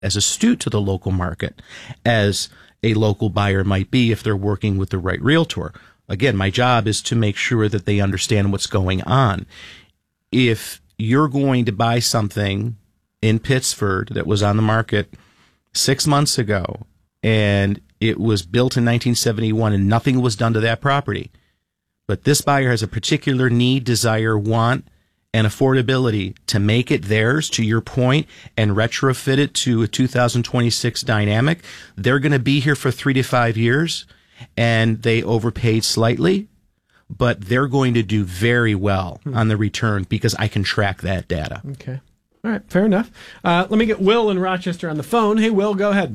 as astute to the local market as a local buyer might be if they're working with the right realtor. Again, my job is to make sure that they understand what's going on. If you're going to buy something in Pittsford that was on the market 6 months ago and it was built in 1971 and nothing was done to that property, but this buyer has a particular need, desire, want, and affordability to make it theirs, to your point, and retrofit it to a 2026 dynamic, they're going to be here for 3 to 5 years, and they overpaid slightly, but they're going to do very well on the return because I can track that data. Okay. All right. Fair enough. Let me get Will in Rochester on the phone. Hey, Will, go ahead.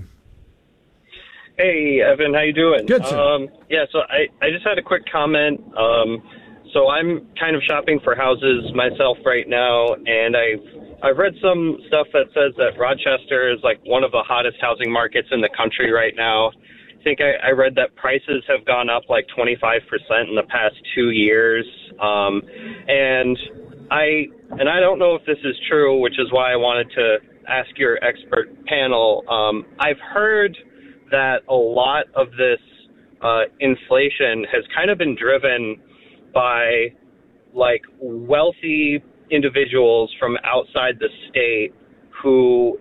Hey, Evan, how you doing? Good, sir. So I just had a quick comment. So I'm kind of shopping for houses myself right now, and I've read some stuff that says that Rochester is like one of the hottest housing markets in the country right now. I think I read that prices have gone up like 25% in the past 2 years. And I don't know if this is true, which is why I wanted to ask your expert panel. I've heard that a lot of this inflation has kind of been driven by like wealthy individuals from outside the state who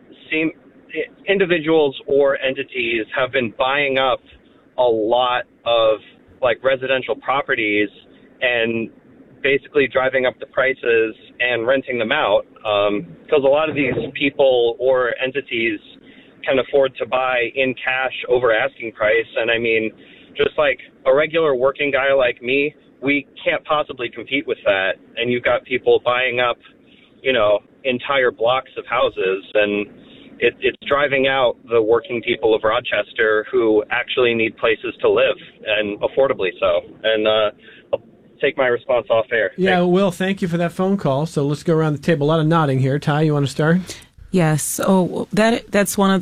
individuals or entities have been buying up a lot of like residential properties and basically driving up the prices and renting them out because a lot of these people or entities can afford to buy in cash over asking price. And I mean, just like a regular working guy like me, we can't possibly compete with that. And you've got people buying up, entire blocks of houses, and it's driving out the working people of Rochester who actually need places to live, and affordably so. And I'll take my response off air. Yeah, Will, thank you for that phone call. So let's go around the table. A lot of nodding here. Ty, you want to start? Yes. So that's one of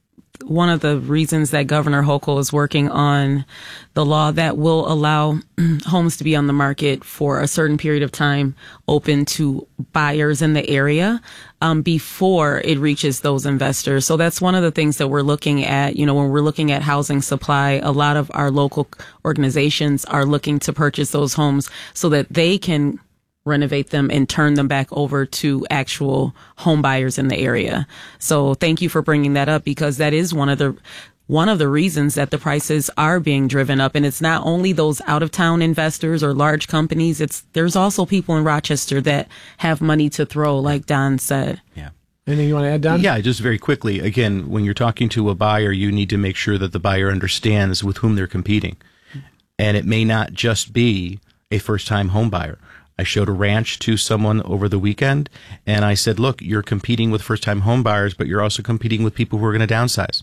the reasons that Governor Hochul is working on the law that will allow homes to be on the market for a certain period of time, open to buyers in the area before it reaches those investors. So that's one of the things that we're looking at. When we're looking at housing supply, a lot of our local organizations are looking to purchase those homes so that they can renovate them and turn them back over to actual home buyers in the area. So thank you for bringing that up, because that is one of the reasons that the prices are being driven up. And it's not only those out of town investors or large companies. There's also people in Rochester that have money to throw, like Don said. Yeah. Anything you want to add, Don? Yeah, just very quickly. Again, when you're talking to a buyer, you need to make sure that the buyer understands with whom they're competing. And it may not just be a first time home buyer. I showed a ranch to someone over the weekend, and I said, look, you're competing with first-time home buyers, but you're also competing with people who are going to downsize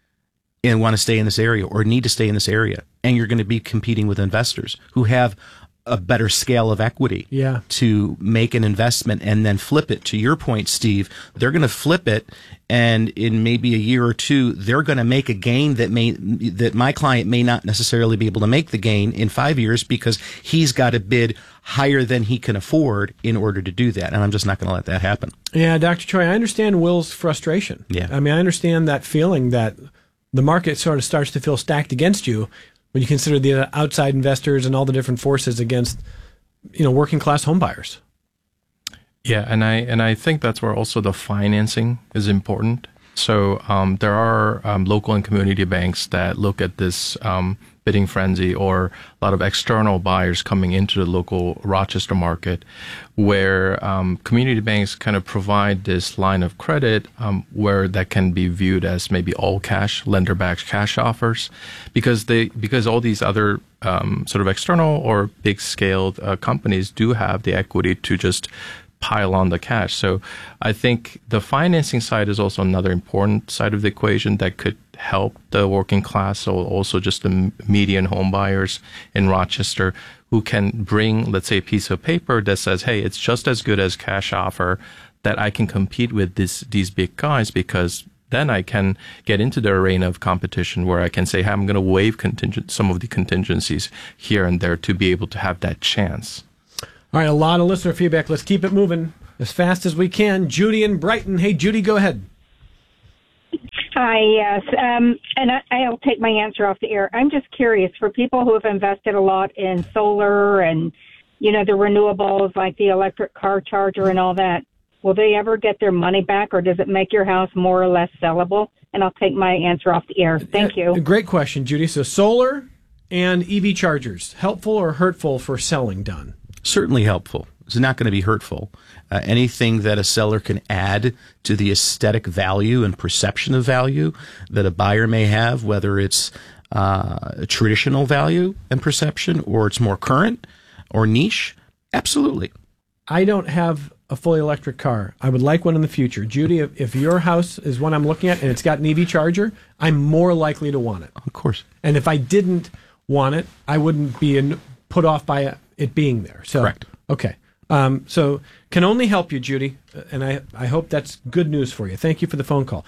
and want to stay in this area or need to stay in this area. And you're going to be competing with investors who have a better scale of equity to make an investment and then flip it. To your point, Steve, they're going to flip it, and in maybe a year or two, they're going to make a gain that my client may not necessarily be able to make the gain in 5 years because he's got to bid higher than he can afford in order to do that. And I'm just not going to let that happen. Yeah, Dr. Choi, I understand Will's frustration. Yeah. I mean, I understand that feeling that the market sort of starts to feel stacked against you when you consider the outside investors and all the different forces against, working class home buyers. Yeah, and I think that's where also the financing is important. So there are local and community banks that look at this bidding frenzy, or a lot of external buyers coming into the local Rochester market, where community banks kind of provide this line of credit where that can be viewed as maybe all cash, lender-backed cash offers, because all these other sort of external or big-scaled companies do have the equity to just pile on the cash. So I think the financing side is also another important side of the equation that could help the working class, or also just the median home buyers in Rochester, who can bring, let's say, a piece of paper that says, hey, it's just as good as cash offer, that I can compete with these big guys, because then I can get into the arena of competition where I can say, hey, I'm going to waive some of the contingencies here and there to be able to have that chance. All right, a lot of listener feedback. Let's keep it moving as fast as we can. Judy in Brighton. Hey, Judy, go ahead. Hi, yes. And I'll take my answer off the air. I'm just curious, for people who have invested a lot in solar and, the renewables like the electric car charger and all that, will they ever get their money back, or does it make your house more or less sellable? And I'll take my answer off the air. Thank you. Great question, Judy. So solar and EV chargers, helpful or hurtful for selling, Don? Certainly helpful. It's not going to be hurtful. Anything that a seller can add to the aesthetic value and perception of value that a buyer may have, whether it's a traditional value and perception or it's more current or niche, absolutely. I don't have a fully electric car. I would like one in the future. Judy, if your house is one I'm looking at and it's got an EV charger, I'm more likely to want it. Of course. And if I didn't want it, I wouldn't be put off by it being there. So, correct. Okay. So can only help you, Judy, and I hope that's good news for you. Thank you for the phone call.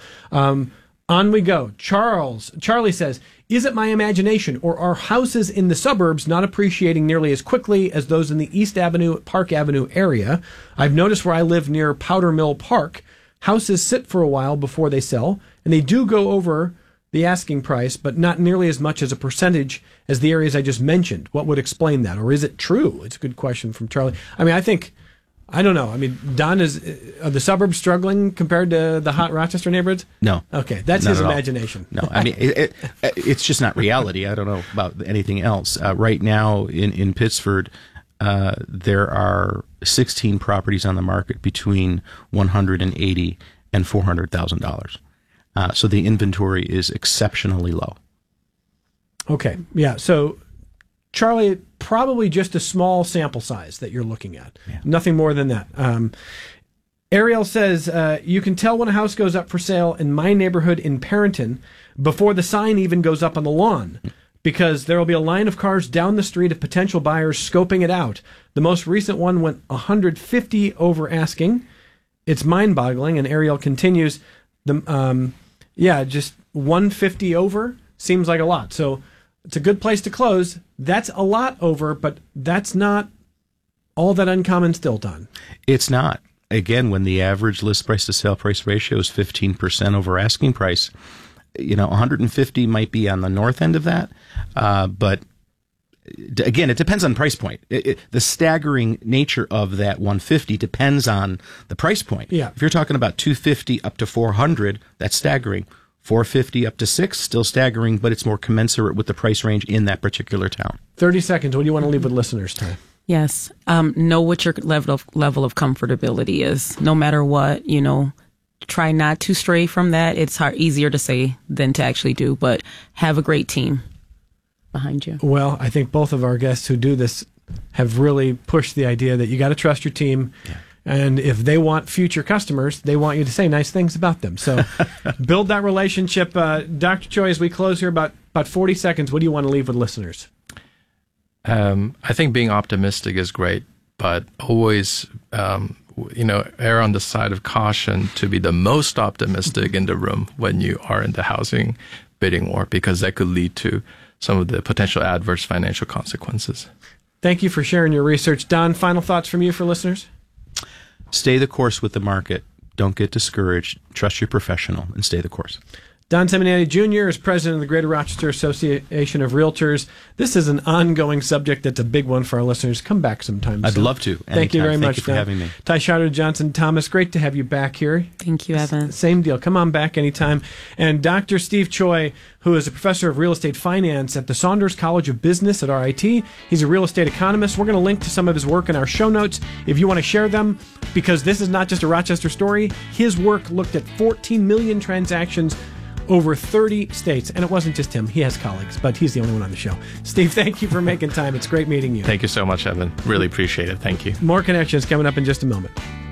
On we go. Charlie says, is it my imagination, or are houses in the suburbs not appreciating nearly as quickly as those in the East Avenue, Park Avenue area? I've noticed where I live near Powder Mill Park, houses sit for a while before they sell, and they do go over the asking price, but not nearly as much as a percentage as the areas I just mentioned. What would explain that? Or is it true? It's a good question from Charlie. I mean, I don't know. I mean, Don, are the suburbs struggling compared to the hot Rochester neighborhoods? No. Okay, that's his imagination. No, I mean, it's just not reality. I don't know about anything else. Right now in Pittsford, there are 16 properties on the market between $180,000 and $400,000. So the inventory is exceptionally low. Okay, yeah. So, Charlie, probably just a small sample size that you're looking at. Yeah. Nothing more than that. Ariel says, you can tell when a house goes up for sale in my neighborhood in Parrington before the sign even goes up on the lawn, because there will be a line of cars down the street of potential buyers scoping it out. The most recent one went 150 over asking. It's mind-boggling, and Ariel continues, just 150 over seems like a lot. So it's a good place to close. That's a lot over, but that's not all that uncommon still, Don. It's not. Again, when the average list price to sale price ratio is 15% over asking price, 150 might be on the north end of that. But again, it depends on price point. The staggering nature of that 150 depends on the price point. Yeah. If you're talking about 250 up to 400, that's staggering. 450 up to 6, still staggering, but it's more commensurate with the price range in that particular town. 30 seconds. What do you want to leave with listeners' time? Yes. Know what your level of comfortability is. No matter what, try not to stray from that. It's easier to say than to actually do, but have a great team behind you. Well, I think both of our guests who do this have really pushed the idea that you got to trust your team. Yeah. And if they want future customers, they want you to say nice things about them. So build that relationship. Dr. Choi, as we close here, about 40 seconds, what do you want to leave with listeners? I think being optimistic is great, but always, err on the side of caution to be the most optimistic in the room when you are in the housing bidding war, because that could lead to some of the potential adverse financial consequences. Thank you for sharing your research. Don, final thoughts from you for listeners? Stay the course with the market. Don't get discouraged. Trust your professional and stay the course. Don Seminetti Jr. is president of the Greater Rochester Association of Realtors. This is an ongoing subject that's a big one for our listeners. Come back sometime. I'd love to. Thank you very much. Thank you for having me. Ty Schauder, Johnson Thomas, great to have you back here. Thank you, Evan. Same deal. Come on back anytime. And Dr. Steve Choi, who is a professor of real estate finance at the Saunders College of Business at RIT. He's a real estate economist. We're going to link to some of his work in our show notes if you want to share them, because this is not just a Rochester story. His work looked at 14 million transactions over 30 states. And it wasn't just him. He has colleagues, but he's the only one on the show. Steve, thank you for making time. It's great meeting you. Thank you so much, Evan. Really appreciate it. Thank you. More Connections coming up in just a moment.